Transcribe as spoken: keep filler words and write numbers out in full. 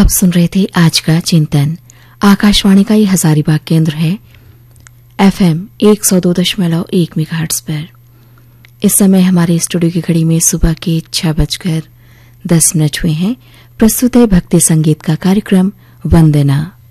आप सुन रहे थे आज का चिंतन। आकाशवाणी का ये हजारीबाग केंद्र है, एफएम एक सौ दो दशमलव एक मेगाहर्ट्ज पर। इस समय हमारे स्टूडियो की घड़ी में सुबह के छह बजकर दस मिनट हुए हैं। प्रस्तुत है भक्ति संगीत का कार्यक्रम वंदना।